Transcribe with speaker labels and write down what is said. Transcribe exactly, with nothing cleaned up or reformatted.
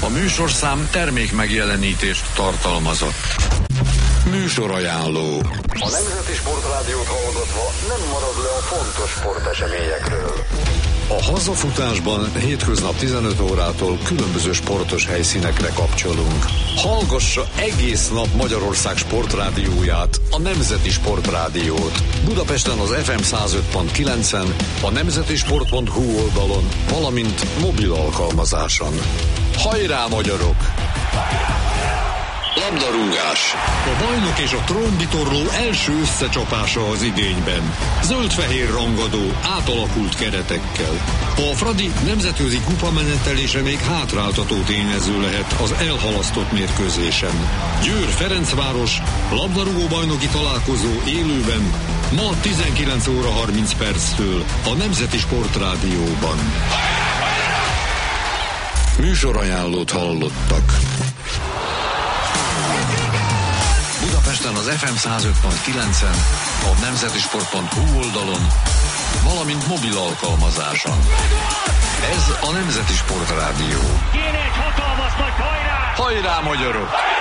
Speaker 1: A műsorszám termék megjelenítést tartalmazott. Műsorajánló.
Speaker 2: A Nemzeti Sportrádiót hallgatva nem marad le a fontos sporteseményekről.
Speaker 1: A hazafutásban hétköznap tizenöt órától különböző sportos helyszínekre kapcsolunk. Hallgassa egész nap Magyarország sportrádióját, a Nemzeti Sportrádiót. Budapesten az ef em száz öt pont kilencen, a nemzetisport pont hu oldalon, valamint mobil alkalmazáson. Hajrá, magyarok! Labdarúgás. A bajnok és a trónbitorló első összecsapása az idényben. Zöld-fehér rangadó, átalakult keretekkel. A Fradi nemzetközi kupamenetelése még hátráltató tényező lehet az elhalasztott mérkőzésen. Győr-Ferencváros labdarúgó bajnoki találkozó élőben ma tizenkilenc óra harminc perctől a Nemzeti Sportrádióban. Műsorajánlót hallottak. Budapesten az ef em száz öt pont kilencen, a nemzetisport pont hu oldalon, valamint mobil alkalmazáson. Ez a Nemzeti Sportrádió.
Speaker 3: Kéne egy hatalmas nagy hajrá!
Speaker 1: Hajrá, magyarok!